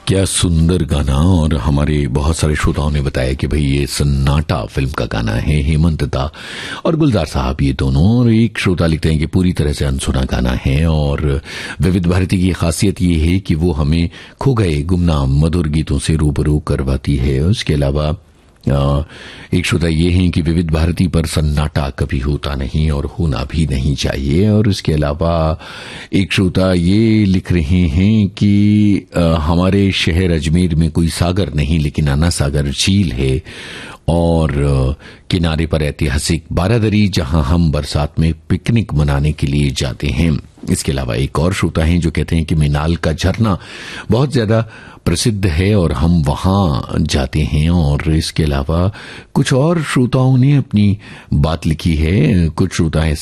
क्या सुंदर गाना। और हमारे बहुत सारे श्रोताओं ने बताया कि भाई ये सन्नाटा फिल्म का गाना है। हेमंत दा और गुलजार साहब ये दोनों। और एक श्रोता लिखते हैं कि पूरी तरह से अनसुना गाना है और विविध भारती की खासियत ये है कि वो हमें खो गए गुमनाम मधुर गीतों से रूबरू करवाती है। उसके अलावा एक श्रोता ये है कि विविध भारती पर सन्नाटा कभी होता नहीं और होना भी नहीं चाहिए। और इसके अलावा एक श्रोता ये लिख रहे हैं कि हमारे शहर अजमेर में कोई सागर नहीं लेकिन अन्ना सागर झील है और किनारे पर ऐतिहासिक बारादरी जहां हम बरसात में पिकनिक मनाने के लिए जाते हैं। इसके अलावा एक और श्रोता हैं जो कहते हैं कि मिनाल का झरना बहुत ज्यादा प्रसिद्ध है और हम वहां जाते हैं। और इसके अलावा कुछ और श्रोताओं ने अपनी बात लिखी है। कुछ श्रोता